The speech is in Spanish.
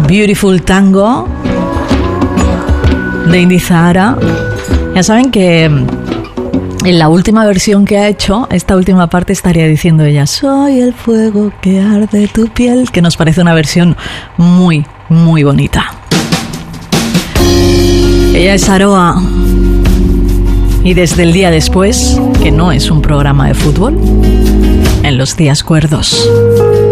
Beautiful Tango de Indy Zahara. Ya saben que en la última versión que ha hecho, esta última parte estaría diciendo ella: soy el fuego que arde tu piel, que nos parece una versión muy, muy bonita. Ella es Aroa. Y desde el día después, que no es un programa de fútbol, en los días cuerdos.